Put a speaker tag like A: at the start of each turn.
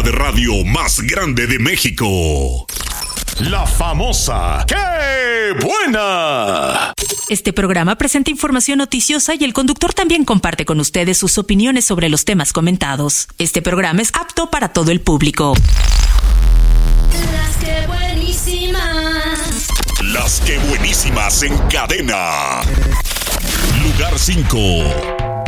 A: de radio más grande de México. La famosa ¡Qué buena!
B: Este programa presenta información noticiosa y el conductor también comparte con ustedes sus opiniones sobre los temas comentados. Este programa es apto para todo el público.
C: Las que buenísimas.
A: Las que buenísimas en cadena. Lugar 5.